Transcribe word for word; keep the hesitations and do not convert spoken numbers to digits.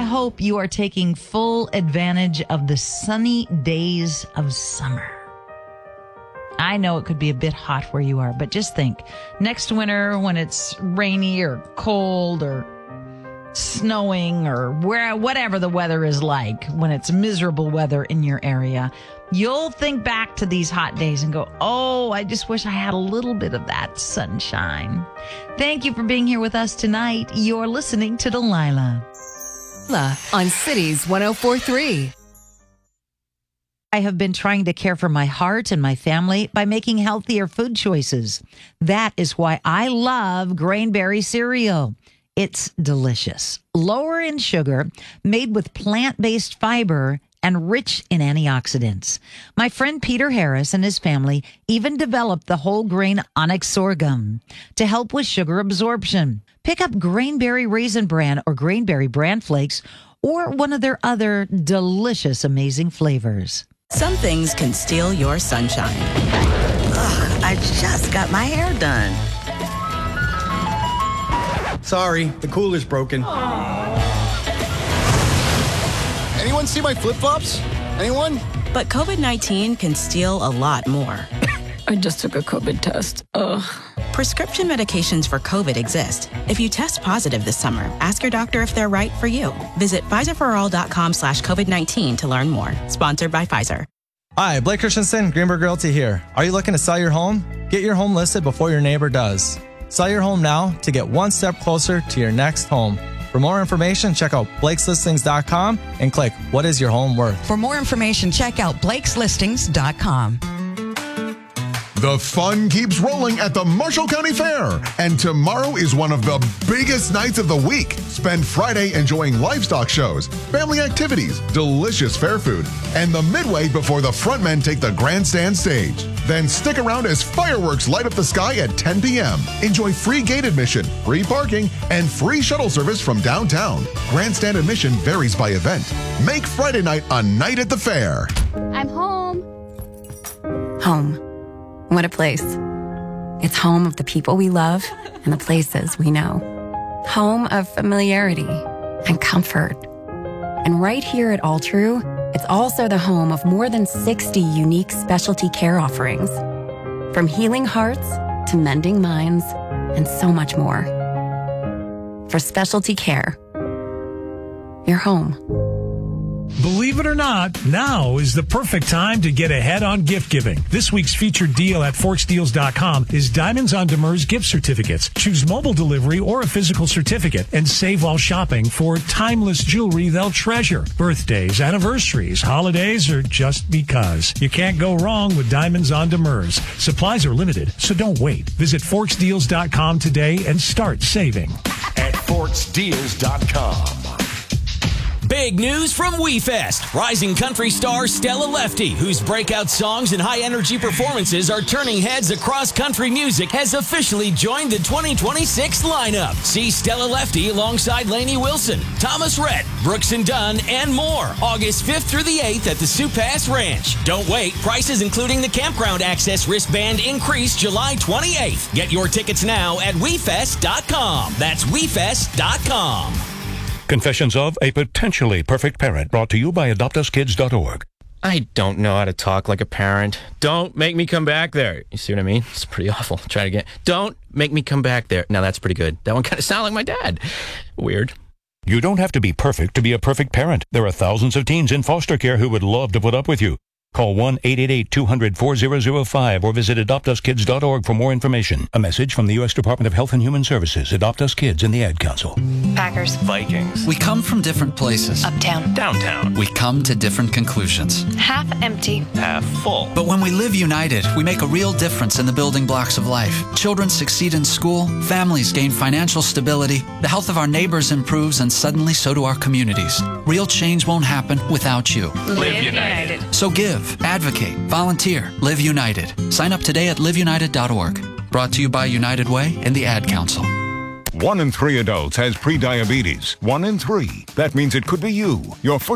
hope you are taking full advantage of the sunny days of summer. I know it could be a bit hot where you are, but just think, next winter when it's rainy or cold or snowing or where whatever the weather is like, when it's miserable weather in your area, you'll think back to these hot days and go, oh, I just wish I had a little bit of that sunshine. Thank you for being here with us tonight. You're listening to Delilah on Cities one oh four point three. I have been trying to care for my heart and my family by making healthier food choices. That is why I love Grainberry cereal. It's delicious, lower in sugar, made with plant-based fiber, and rich in antioxidants. My friend Peter Harris and his family even developed the whole grain onyx sorghum to help with sugar absorption. Pick up Grainberry Raisin Bran or Grainberry Bran Flakes or one of their other delicious, amazing flavors. Some things can steal your sunshine. Ugh, I just got my hair done. Sorry, the cooler's broken. Anyone see my flip-flops? Anyone? But COVID nineteen can steal a lot more. I just took a COVID test. Ugh. Prescription medications for COVID exist. If you test positive this summer, ask your doctor if they're right for you. Visit Pfizerforall.com slash COVID-19 to learn more. Sponsored by Pfizer. Hi, Blake Christensen, Greenberg Realty here. Are you looking to sell your home? Get your home listed before your neighbor does. Sell your home now to get one step closer to your next home. For more information, check out blakes listings dot com and click What is your home worth? For more information, check out blakes listings dot com. The fun keeps rolling at the Marshall County Fair, and tomorrow is one of the biggest nights of the week. Spend Friday enjoying livestock shows, family activities, delicious fair food, and the midway before the frontmen take the grandstand stage. Then stick around as fireworks light up the sky at ten p.m. Enjoy free gate admission, free parking, and free shuttle service from downtown. Grandstand admission varies by event. Make Friday night a night at the fair. I'm home. Home. What a place. It's home of the people we love and the places we know. Home of familiarity and comfort. And right here at All True, it's also the home of more than sixty unique specialty care offerings. From healing hearts to mending minds and so much more. For specialty care, you're home. Believe it or not, now is the perfect time to get ahead on gift giving. This week's featured deal at forks deals dot com is Diamonds on Demers gift certificates. Choose mobile delivery or a physical certificate and save while shopping for timeless jewelry they'll treasure. Birthdays, anniversaries, holidays, or just because. You can't go wrong with Diamonds on Demers. Supplies are limited, so don't wait. Visit forks deals dot com today and start saving. At forks deals dot com. Big news from WeFest. Rising country star Stella Lefty, whose breakout songs and high-energy performances are turning heads across country music, has officially joined the twenty twenty-six lineup. See Stella Lefty alongside Lainey Wilson, Thomas Rhett, Brooks and Dunn, and more. August fifth through the eighth at the Sioux Pass Ranch. Don't wait. Prices including the campground access wristband increase July twenty-eighth. Get your tickets now at we fest dot com. That's we fest dot com. Confessions of a Potentially Perfect Parent, brought to you by adopt us kids dot org. I don't know how to talk like a parent. Don't make me come back there. You see what I mean? It's pretty awful. Try it again. Don't make me come back there. Now that's pretty good. That one kind of sounded like my dad. Weird. You don't have to be perfect to be a perfect parent. There are thousands of teens in foster care who would love to put up with you. Call one eight eight eight, two hundred, four zero zero five or visit adopt us kids dot org for more information. A message from the U S Department of Health and Human Services, Adopt Us Kids, and the Ad Council. Packers. Vikings. We come from different places. Uptown. Downtown. We come to different conclusions. Half empty. Half full. But when we live united, we make a real difference in the building blocks of life. Children succeed in school, families gain financial stability, the health of our neighbors improves, and suddenly so do our communities. Real change won't happen without you. Live united. So give, advocate, volunteer, live united. Sign up today at live united dot org. Brought to you by United Way and the Ad Council. One in three adults has prediabetes. One in three. That means it could be you. Your foot